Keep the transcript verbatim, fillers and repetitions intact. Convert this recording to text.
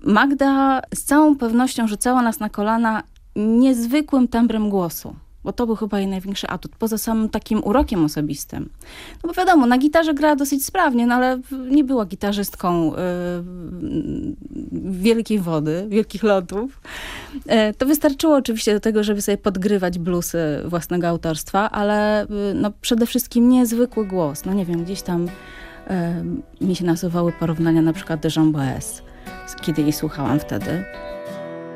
Magda z całą pewnością rzucała nas na kolana niezwykłym tembrem głosu. Bo to był chyba jej największy atut, poza samym takim urokiem osobistym. No bo wiadomo, na gitarze grała dosyć sprawnie, no ale nie była gitarzystką y, wielkiej wody, wielkich lotów. Y, to wystarczyło oczywiście do tego, żeby sobie podgrywać bluesy własnego autorstwa, ale y, no przede wszystkim niezwykły głos. No nie wiem, gdzieś tam y, mi się nasuwały porównania na przykład do Jean Baez, kiedy jej słuchałam wtedy.